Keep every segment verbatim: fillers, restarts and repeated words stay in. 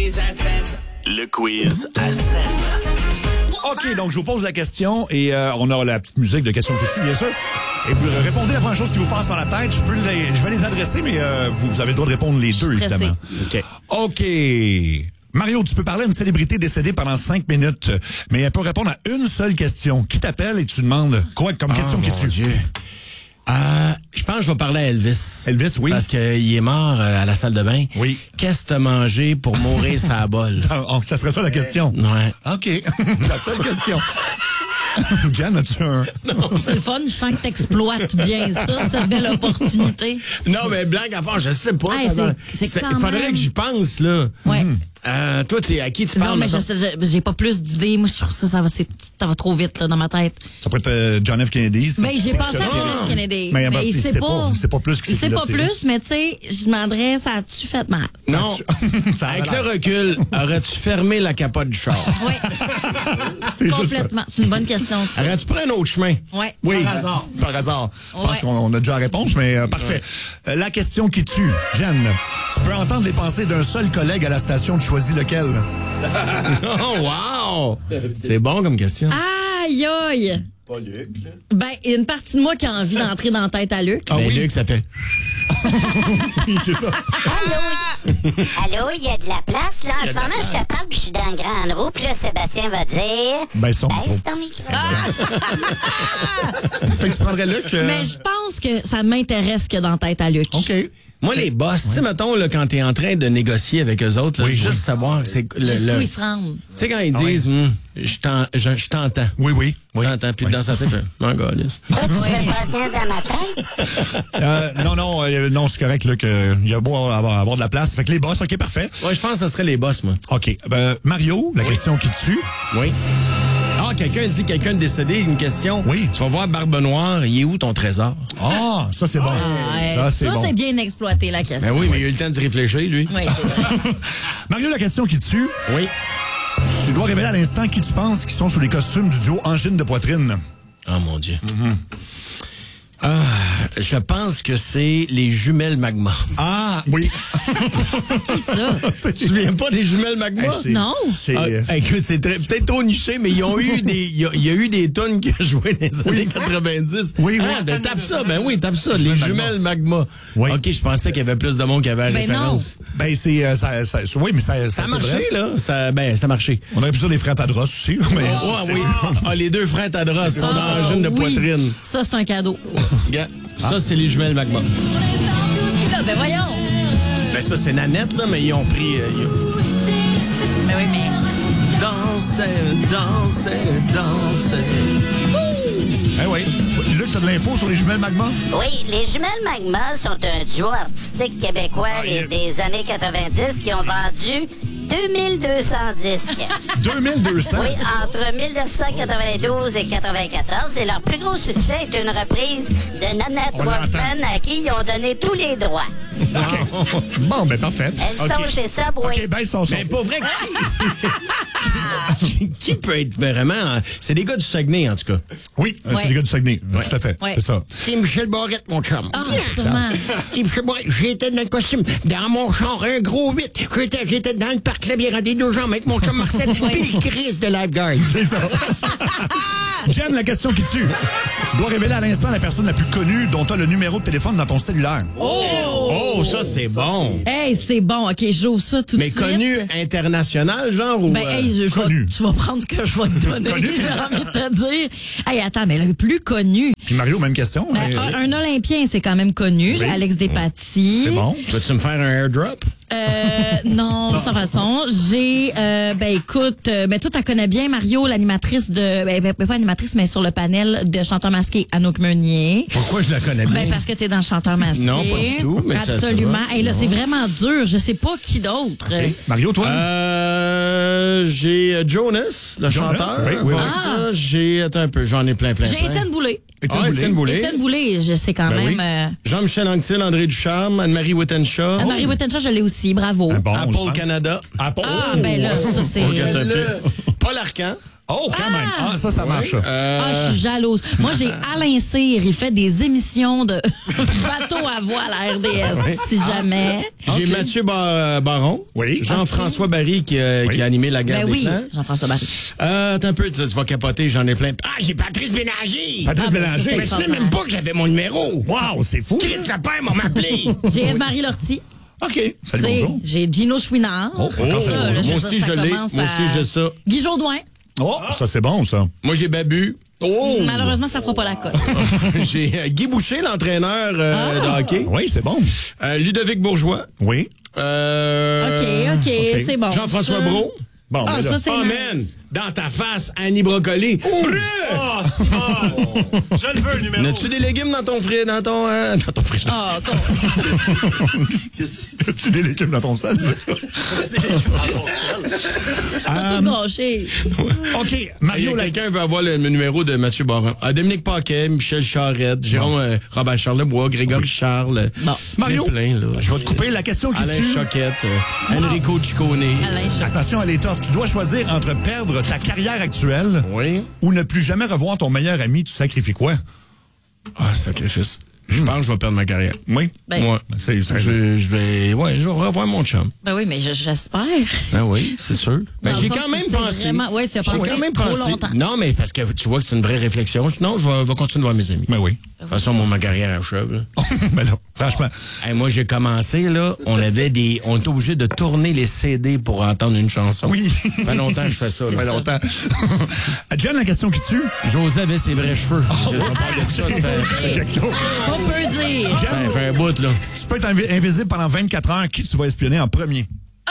quiz à Seb. Le quiz à Seb. OK, donc je vous pose la question et euh, on a la petite musique de questions dessus, bien sûr. Et vous répondez la première chose qui vous passe par la tête. Je peux les, je vais les adresser, mais euh, vous avez le droit de répondre les deux, évidemment. OK. OK. Mario, tu peux parler à une célébrité décédée pendant cinq minutes, mais elle peut répondre à une seule question. Qui t'appelle et tu demandes quoi comme question oh, qui mon tue? Dieu. Euh, je pense que je vais parler à Elvis. Elvis, oui. Parce qu'il est mort euh, à la salle de bain. Oui. Qu'est-ce que t'as mangé pour mourir sa bolle? Ça, oh, ça serait ça la question? Ouais. OK. La seule question. Jen, as-tu un... Non. C'est le fun, je sens que t'exploites bien ça, cette belle opportunité. Non, mais blague à part, je sais pas. Hey, comment- c'est- c'est quand Il faudrait même- que j'y pense, là. Ouais. Euh, toi, tu sais, à qui tu parles? Non, mais je maintenant? sais, je- j'ai pas plus d'idées. Moi, je trouve ça, ça va, c'est- ça va trop vite là, dans ma tête. Ça pourrait être euh, John F. Kennedy. Ben, j'ai Parce pensé à que- John F. Kennedy. Mais, ben, il il sait sait pas. pas- il sait pas plus que Il c'est sait pas filotiré. plus, mais tu sais, je demanderais, ça a-tu fait mal? Non. Ça a Avec l'air. le recul, aurais-tu fermé la capote du char? Oui, C'est juste ça. complètement. C'est une bonne question, ça. Aurais-tu pris un autre chemin? Ouais. Oui, par hasard. Par hasard. Je pense Ouais. qu'on on a déjà la réponse, mais euh, parfait. Euh, la question qui tue. Jen, tu peux entendre les pensées d'un seul collègue à la station, tu choisis lequel? Oh, wow! C'est bon comme question. Aïe, aïe. Pas Luc, là. Ben, il y a une partie de moi qui a envie d'entrer dans la tête à Luc. Ah Ben, oui? Luc, ça fait... Oui, c'est ça. Allô? Allô, il y a de la place, là. En ce moment, je te parle, puis je suis dans le grand roue, puis là, Sébastien va dire... Ben, son Baisse micro. ton micro. Fait que tu prendrais Luc? euh, Mais je pense que ça m'intéresse que dans la tête à Luc. OK. Moi, les boss, tu sais, mettons, là, quand t'es en train de négocier avec eux autres, là, Oui, juste oui. savoir, c'est le... Jusqu'où le- ils se rendent. Tu sais, quand ils Ah disent, Hum, je t'en- je je t'entends. Oui, oui. oui. Je t'entends, puis Oui. dans sa tête, fait, mon gars, lisse. Toi, tu veux pas venir dans ma tête? Euh, non, non, euh, non, c'est correct, Luc. euh, Il y a beau avoir, avoir de la place. Fait que les boss, OK, parfait. Ouais, je pense que ça serait les boss, moi. OK. Ben, Mario, la question qui tue. Oui. Ah, quelqu'un dit, quelqu'un de décédé, une question. Oui. Tu vas voir Barbe Noire, il est où ton trésor? Ah, ça, c'est bon. Ouais, ça, c'est bon. bien exploité, la question. Ben oui, mais il a eu le temps d'y réfléchir, lui. Oui, c'est vrai. Mario, la question qui tue. Oui. Tu dois révéler à l'instant qui tu penses qui sont sous les costumes du duo Angine de poitrine. Oh, mon Dieu. Ah, je pense que c'est les jumelles Magma. Ah, oui. Qui ça? C'est- Tu te souviens pas des jumelles Magma? Hey, c'est- Non. C'est... Ah, euh, écoute, c'est très- peut-être trop niché, mais ils ont eu des, il y, a- il y a eu des tonnes qui ont joué dans les années quatre-vingt-dix. Oui, oui. Ah, ben, tape ça, ben oui, tape ça, les Jumelles jumelles Magma. Oui. Ok, je pensais qu'il y avait plus de monde qui avait la Ben référence. Ben, c'est... euh, ça, ça- oui, mais ça... Ça a marché, bref. là. Ça, ben, ça a marché. On aurait pu dire les frères Tadros aussi. Mais... Ouais, oui. Ah, les deux frères Tadros sont dans Ah, la jeune de oui. poitrine. Ça, c'est un cadeau. Regarde, ça, c'est les jumelles Magma. Là, ben voyons. Ben, ça, c'est Nanette, là, mais ils ont pris... euh, ils ont- Ben oui, mais... Dansez, dansez, dansez. Eh oui. Luc, t'as de l'info sur les jumelles Magma? Oui, les jumelles Magma sont un duo artistique québécois Ah, des, il- des années quatre-vingt-dix qui ont vendu deux mille deux cents disques. deux mille deux cents? Oui, entre mille neuf cent quatre-vingt-douze et quatre-vingt-quatorze. Et leur plus gros succès est une reprise de Nanette On Walkman à qui ils ont donné tous les droits. OK. Bon, ben parfait. Elles OK. sont chez Subway. OK, ben, son son. Mais pas vrai. Qui, qui peut être vraiment... C'est des gars du Saguenay, en tout cas. Oui, euh, Ouais. c'est les gars du Saguenay. Tout à fait. Ouais. C'est ça. C'est Michel Barrette, mon chum. Ah, sûrement. C'est Michel Barrette. J'étais dans le costume, dans mon char, un gros huit. J'étais, j'étais dans le parc Labirin des deux jambes avec mon chum Marcel, puis le Chris de lifeguard. C'est ça. Jen, la question qui tue. Tu dois révéler à l'instant la personne la plus connue dont tu as le numéro de téléphone dans ton cellulaire. Oh, ça, c'est bon. Hey, c'est bon. OK, j'ouvre ça tout de Mais suite. connu international, genre, ou... Ben, euh, hey, je, je vais- connu. tu vas prendre ce que je vais te donner. Connu. J'ai envie de te dire. Hey, attends, mais le plus connu. Puis Mario, même question. Ben, Euh, un, un Olympien, c'est quand même connu. Oui. Alex Despatie. C'est bon. Veux-tu me faire un airdrop? Euh, non, sans façon. J'ai, euh, ben écoute, euh, ben toi, tu connais bien Mario, l'animatrice de, ben, ben, pas animatrice, mais sur le panel de Chanteur masqué, Anouk Meunier. Pourquoi je la connais bien? Ben parce que t'es dans Chanteur masqué. Non, pas du tout, mais ça, absolument. ça va. Hey, là, c'est vraiment dur. Je sais pas qui d'autre. Mario, toi? Euh, j'ai euh, Jonas, le Jonas, chanteur. oui, oui, oui. Après Ah. ça, j'ai... Attends un peu, j'en ai plein, plein, J'ai plein. Étienne Boulay. Étienne Ah, Boulay. Étienne Boulay. Étienne Boulay, je sais quand Ben même. oui. euh, Jean-Michel Anctil, André Ducharme, Anne-Marie Wittenshaw. Anne-Marie Wittenshaw, je l'ai aussi. Bravo. Ah bon, on Apple se Canada. Apple. Ah, ben là, ça, c'est... Attends un peu. Paul Arcan. Oh, quand même. Ah, ça, ça marche. Euh, Ah, je suis jalouse. Moi, j'ai Alain Cyr. Il fait des émissions de bateau à voile à R D S, si jamais. J'ai Mathieu Bar- Baron. Oui. Jean-François Barry qui, euh, Oui. qui a animé la guerre Ben des oui, clans. Jean-François Barry. Euh, attends un peu, tu, tu vas capoter, j'en ai plein. Ah, j'ai Patrice Bélanger! Patrice Ah, ben, Bélanger. c'est Mais je savais même pas que j'avais mon numéro! Wow, c'est fou. Chris Lepère m'a appelé! J'ai Eve-Marie Lortie. OK. Salut, Tu sais, bonjour. j'ai Gino Chouinard. Oh, encore Ça, salut, là, bonjour. je Moi veux aussi, dire, je ça l'ai. commence Moi à- aussi, j'ai ça. Guy Jodoin. Oh, ça, c'est bon, ça. Moi, j'ai Babu. Oh! Malheureusement, ça fera pas la cote. J'ai euh, Guy Boucher, l'entraîneur euh, de hockey. Oui, c'est bon. Euh, Ludovic Bourgeois. Oui. Euh, OK, OK, OK. c'est bon. Jean-François Ça- Brault. Bon, Ah, mais là, ça, c'est Oh, nice. man! Dans ta face, Annie Brocoli. Brûle! Oh, Simon! Je le veux, le numéro. N'as-tu des légumes dans ton fri... dans ton... euh, dans ton frigidaire? Ah, con. tu des légumes dans ton sac? T'as tout gâché. OK. Il y Mario, a la... quelqu'un veut avoir le, le numéro de Mathieu Baron. Ah, Dominique Paquet, Michel Charette, Jérôme euh, Robert Charlebois, Grégory Charles. Bon. Mario, C'est plein, là. je vais te couper la question qui Alain tue. Choquette, euh, Enrico Ciccone. Alain Choquette. Attention à l'étoffe. Tu dois choisir entre perdre ta carrière actuelle Oui. ou ne plus jamais revoir ton meilleur ami. Tu sacrifies quoi? Ah, sacrifice. Je pense que je vais perdre ma carrière. Oui. Ben, Ouais. C'est, c'est- Je, je vais, ouais, je vais revoir mon chum. ben oui, mais je- j'espère. Ben oui, c'est sûr. Ben, Dans j'ai le fond, quand même c'est pensé. vraiment- ouais, tu as J'ai pensé quand même trop pensé. longtemps. Non, mais parce que tu vois que c'est une vraie réflexion. Non, je vais, vais continuer de voir mes amis. Ben oui. De toute façon, moi, ma carrière achève, là. ben là, franchement. Hey, moi, j'ai commencé, là, on avait des, on était obligé de tourner les C D pour entendre une chanson. Oui. Ça fait longtemps que je fais ça, Ça là. fait ça. longtemps. John, la question qui tue. José avait ses vrais cheveux. On parle de ça, ça fait, C'est quelque chose. On peut dire. ça fait un bout, là. Tu peux être invi- invisible pendant vingt-quatre heures. Qui tu vas espionner en premier?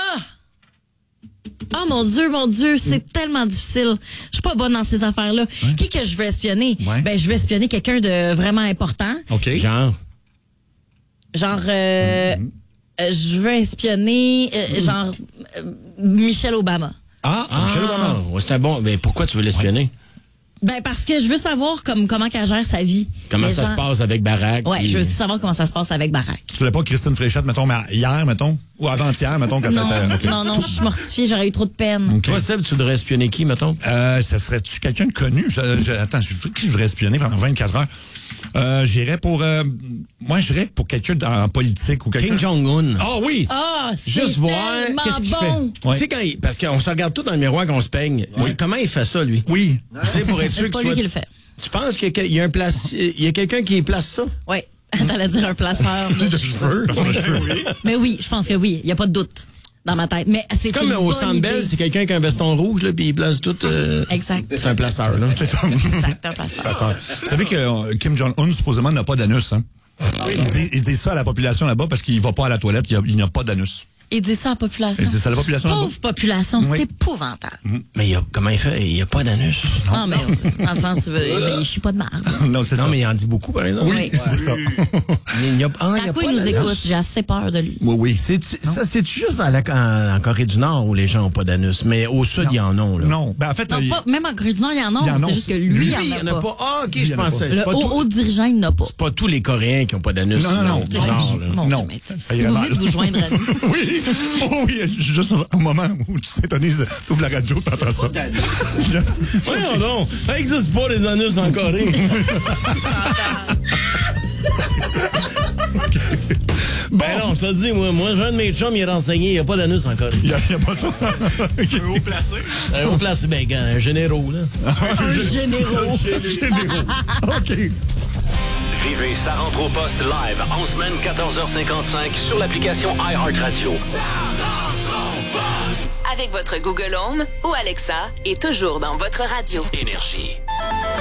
Oh mon Dieu, mon Dieu, c'est tellement difficile. Je suis pas bonne dans ces affaires-là. Qui que je veux espionner? Ouais. Ben, je veux espionner quelqu'un de vraiment important. OK. Genre. Genre, euh, euh, je veux espionner, euh, genre, euh, Michelle Obama. Ah, Michel Ah, Obama. ouais, c'était bon. Mais pourquoi tu veux l'espionner? Ben, parce que je veux savoir comme, comment qu'elle gère sa vie. Comment Mais ça genre- se passe avec Barack? Ouais, puis- je veux aussi savoir comment ça se passe avec Barack. Tu voulais pas Christine Fréchette, mettons, mais hier, mettons? Ou avant-hier, mettons, quand Non, t'étais... OK. non, non, je suis mortifiée, j'aurais eu trop de peine. OK. Toi, Seb, tu voudrais espionner qui, mettons? Euh, ça serait-tu quelqu'un de connu? Je, je- attends, je, qui je voudrais espionner pendant vingt-quatre heures? Euh, j'irais pour... Euh, moi, j'irais pour quelqu'un dans- en politique ou quelqu'un... Kim Jong-un. Ah oui! Ah, c'est Juste voir tellement qu'est-ce qu'il bon. fait. Ouais. Tu sais, quand il, parce qu'on se regarde tout dans le miroir qu'on se peigne. Comment il fait ça, lui? Oui. Tu sais, pour être sûr C'est que pas tu lui sois- qui le fait. Tu penses qu'il y a, quel- il y a un place, il y a quelqu'un qui place ça? Oui. T'allais dire un placeur de, De cheveux. De cheveux. Mais oui, je pense que oui. Il n'y a pas de doute dans ma tête. Mais c'est C'est comme une au bonne Centre Bell, idée. c'est quelqu'un qui a un veston rouge, là, puis il place tout. euh, Exact. C'est un placeur, là. C'est ça. Exact, un placeur. Ça. Vous savez que euh, Kim Jong-un, supposément, n'a pas d'anus. Hein? Il, dit, il dit ça à la population là-bas parce qu'il va pas à la toilette, il, a- il n'a pas d'anus. Il dit ça à la population. Il dit ça à la population là-bas? Pauvre population, c'est Oui. épouvantable. Mais il y a, comment il fait? Il n'y a pas d'anus. Ah, mais dans le sens, euh, il chie pas de marde. Non, c'est Non, ça. mais il en dit beaucoup, par exemple. Oui, c'est ça. Il y a, ah, il y a Quand pas il nous d'anus. écoute, j'ai assez peur de lui. Oui, oui. C'est, ça, c'est juste en, la- en- en Corée du Nord où les gens n'ont pas d'anus, mais au sud, il y en a, là. Non, ben en fait... Non, il- pas, même en Corée du Nord, il y en Il y en a. a C'est aussi. juste que lui, il y en il a y en a pas. pas. Ah, OK, Il y je en a pensais. pas. C'est Le pas, haut, tout- haut dirigeant, il n'a pas. c'est pas tous les Coréens qui n'ont pas d'anus. Non, non, non. du Non, Nord, là. Mon Non, Dieu, mais ça- ça si irait vous mal. venez de vous joindre à nous. Oui, oh oui, juste au moment où tu s'étonnises, tu ouvres la radio, t'entends ça. Voyons donc, ça n'existe pas les anus en Corée. Ben non, je te dis, moi, moi, j'ai un de mes chums, il est renseigné, il n'y a pas d'anus en Corée. Il n'y a, il y a pas ça. Haut placé. Un haut place, ben, un généraux, là. Un généraux. Généraux. OK. Vivez Ça rentre au poste live en semaine quatorze heures cinquante-cinq sur l'application iHeartRadio. Avec votre Google Home ou Alexa et toujours dans votre radio. Énergie.